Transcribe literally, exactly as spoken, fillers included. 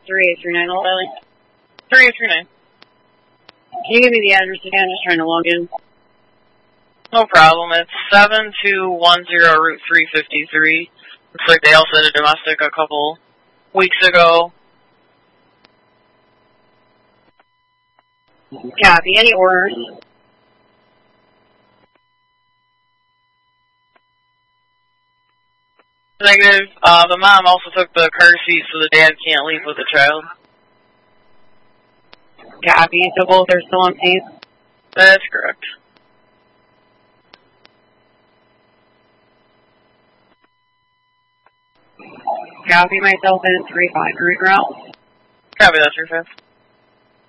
three eight three nine Valley. three eight three nine. Can you give me the address again? Just trying to log in. No problem. It's seven two one zero Route three fifty-three. Looks like they also had a domestic a couple weeks ago. Copy. Any orders? Negative. Uh, the mom also took the car seat, so the dad can't leave with the child. Copy. So both are still on seats? That's correct. Copy. Myself in three five route route. Copy that, three five.